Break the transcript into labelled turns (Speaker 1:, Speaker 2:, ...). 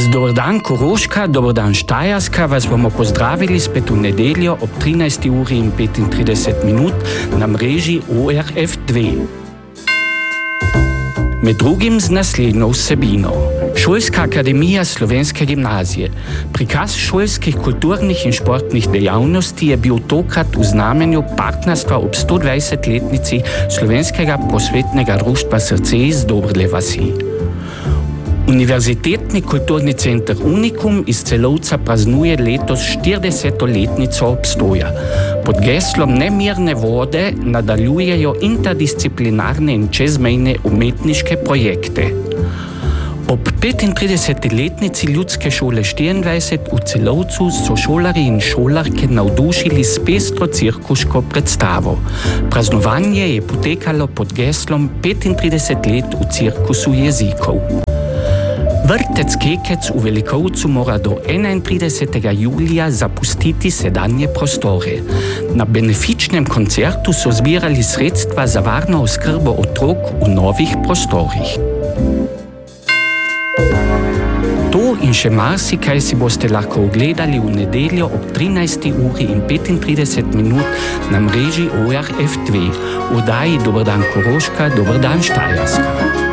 Speaker 1: Dobar dan Koroška, dobar dan Štajerska, vas bomo pozdravili spet v nedeljo ob 13:35 na mreži ORF2. Med drugim z naslednjo vsebino. Šolska akademija Slovenske gimnazije. Prikaz šolskih kulturnih in športnih dejavnosti je bil tokrat v znamenju partnerstva ob 120-letnici Slovenskega prosvetnega društva Srce iz Dobre vasi. Univerzitetni kulturni center Unikum iz Celovca praznuje letos 40-letnico obstoja. Pod geslom Nemirne vode nadaljujejo interdisciplinarne in čezmejne umetniške projekte. Ob 35-letnici Ljudske šole 24 v Celovcu so šolarji in šolarke navdušili s pestro cirkuško predstavo. Praznovanje je potekalo pod geslom 35 let v cirkusu jezikov. Vrtec Kekec v Velikovcu mora do 31. julija zapustiti sedanje prostore. Na benefičnem koncertu so zbirali sredstva za varno oskrbo otrok v novih prostorih. To in še marsikaj si boste lahko ogledali v nedeljo ob 13:35 na mreži ORF2. V oddaji Dobar dan Koroška, dobar dan Štajerska.